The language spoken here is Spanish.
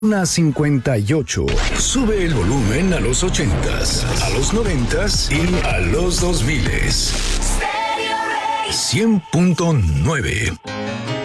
Una 58. Sube el volumen a los 80s, a los 90s y a los 2000s. 100.9.